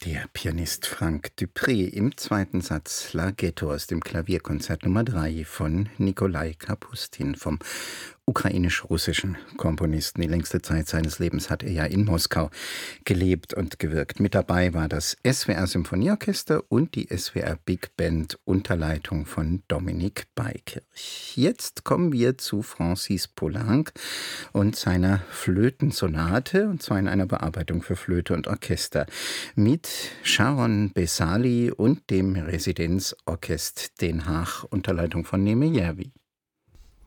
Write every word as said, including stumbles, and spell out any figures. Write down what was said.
Der Pianist Frank Dupré im zweiten Satz Larghetto aus dem Klavierkonzert Nummer drei von Nikolai Kapustin, vom ukrainisch-russischen Komponisten. Die längste Zeit seines Lebens hat er ja in Moskau gelebt und gewirkt. Mit dabei war das S W R-Symphonieorchester und die S W R Big Band unter Leitung von Dominik Beikirch. Jetzt kommen wir zu Francis Poulenc und seiner Flötensonate, und zwar in einer Bearbeitung für Flöte und Orchester mit Sharon Besali und dem Residenzorchester Den Haag unter Leitung von Neme Järvi.